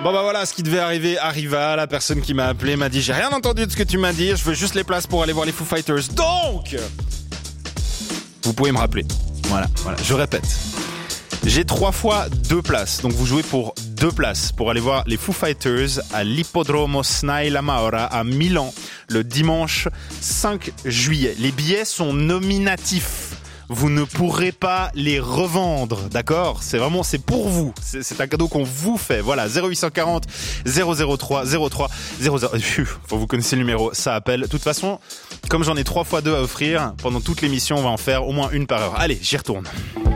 Bon bah voilà, ce qui devait arriver arriva. La personne qui m'a appelé m'a dit j'ai rien entendu de ce que tu m'as dit, je veux juste les places pour aller voir les Foo Fighters. Donc, vous pouvez me rappeler. Voilà, je répète. J'ai 3 fois 2 places, donc vous jouez pour 2 places pour aller voir les Foo Fighters à l'Ippodromo Snai La Maura à Milan le dimanche 5 juillet. Les billets sont nominatifs. Vous ne pourrez pas les revendre, d'accord ? C'est pour vous. C'est un cadeau qu'on vous fait. Voilà, 0840 003 03 00. Faut vous connaissez le numéro, ça appelle. De toute façon, comme j'en ai 3 fois 2 à offrir, pendant toute l'émission, on va en faire au moins une par heure. Allez, j'y retourne.